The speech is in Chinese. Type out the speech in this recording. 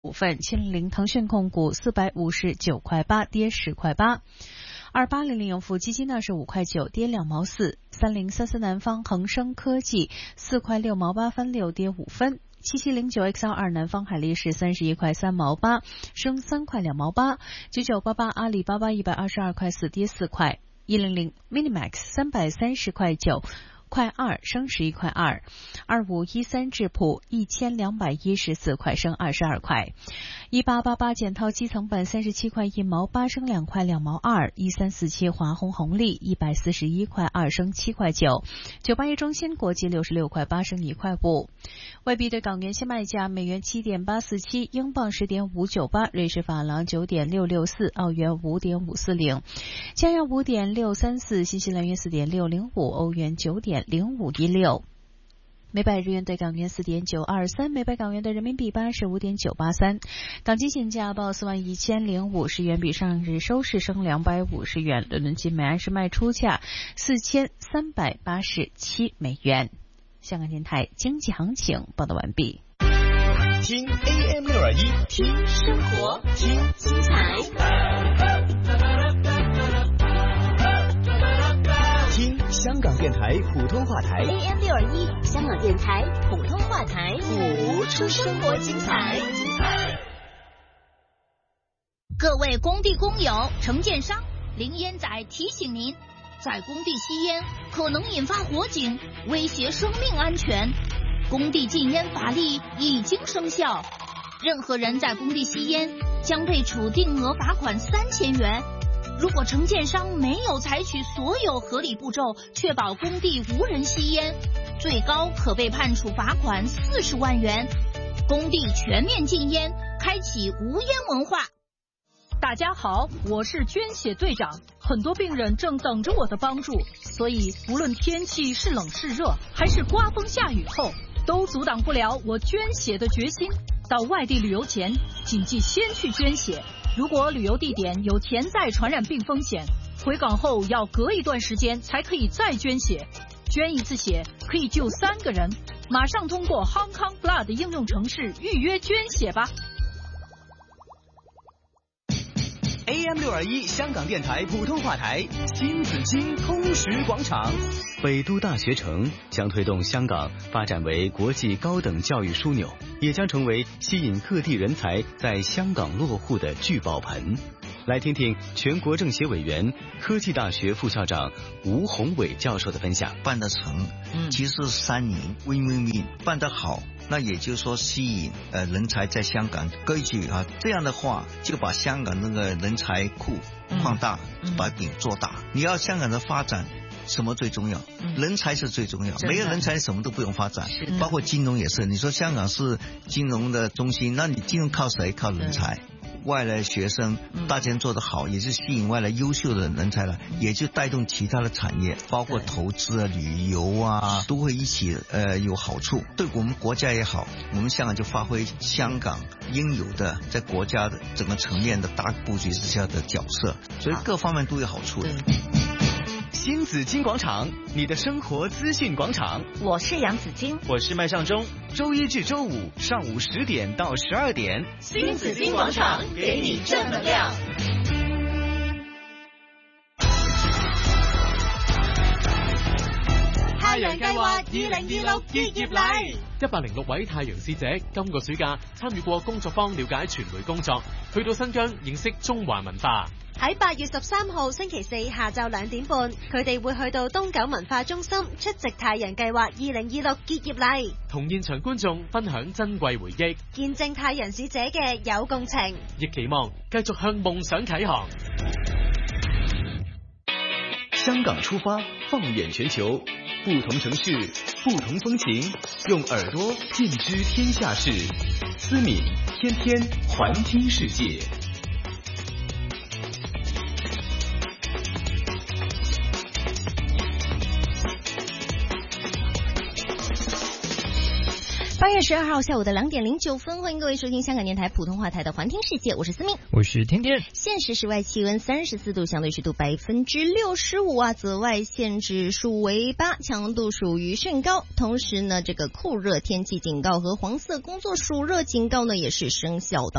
股份700腾讯控股459块8，跌10块8。2800盈富基金呢是5块9，跌2毛4。3033南方恒生科技4块6毛8分6，跌5分。7709XL2南方海力士31块3毛8，升3块2毛8。9988阿里巴巴122块4，跌4块。100 Minimax 330块9。块2升11块2。2513智普1214块升22块。1888建涛基层板37块1毛8，升2块2毛2。1347华虹红利141块2，升7块9。981中芯国际66块8，升1块5。外币对港元现卖价：美元7.847，英镑10.598，瑞士法郎9.664，澳元5.540，加元5.634，新西兰元4.605，欧元9.0516。每百日元对港元4.923，每百港元对人民币85.983。港金现价报41050元，比上日收市升250元。伦敦金每安士卖出价4387美元。香港电台经济行情报道完毕。 听 AM621， 听生活，听精彩。听香港电台普通话台 AM621， 香港电台普通话台， 谱出生活精彩。 各位工地工友、承建商，林烟仔提醒您，在工地吸烟可能引发火警，威胁生命安全。工地禁烟法例已经生效，任何人在工地吸烟将被处定额罚款3000元。如果承建商没有采取所有合理步骤，确保工地无人吸烟，最高可被判处罚款40万元。工地全面禁烟，开启无烟文化。 大家好，我是捐血队长，很多病人正等着我的帮助，所以无论天气是冷是热，还是刮风下雨后，都阻挡不了我捐血的决心。到外地旅游前，谨记先去捐血。如果旅游地点有潜在传染病风险，回港后要隔一段时间才可以再捐血。捐一次血可以救3个人，马上通过 Hong Kong Blood 应用程式预约捐血吧。 AM621 香港电台普通话台新紫荆通识广场。 北都大学城将推动香港发展为国际高等教育枢纽，也将成为吸引各地人才在香港落户的聚宝盆。来听听全国政协委员、科技大学副校长吴宏伟教授的分享。 办得成，其实3赢 win-win-win， 办得好，那也就是说吸引人才在香港割据啊，这样的话就把香港那个人才库放大，把饼做大。你要香港的发展，什么最重要？人才是最重要，没有人才什么都不用发展，包括金融也是。你说香港是金融的中心，那你金融靠谁？靠人才。外来学生大家做得好，也是吸引外来优秀的人才来，也就带动其他的产业，包括投资啊、旅游啊，都会一起有好处。对我们国家也好，我们香港就发挥香港应有的在国家的整个层面的大布局之下的角色，所以各方面都有好处的。 新紫荆广场，你的生活资讯广场。 我是杨紫荆， 我是麦尚中。周一至周五上午10点到12点， 新紫荆广场给你正能量。太陽計劃2026結業禮 ，106位太陽使者今個暑假參與過工作坊了解傳媒工作，去到新疆認識中華文化。 喺8月13號星期4下晝2點半，佢哋會去到東九文化中心出席太陽計劃2026結業禮， 同現場觀眾分享珍貴回憶， 見證太陽使者嘅有共情， 亦期望繼續向夢想啟航。 香港出發，放眼全球，不同城市，不同風情，用耳朵盡知天下事。思敏天天環聽世界。 8月12號下午的2點09分，歡迎各位收聽香港電台普通話台的環聽世界，我是思敏， 我是天天。 現時室外氣溫34度，相對濕度65%啊，紫外線指數為8，強度屬於甚高。同時呢，這個酷熱天氣警告和黃色工作暑熱警告呢也是生效的。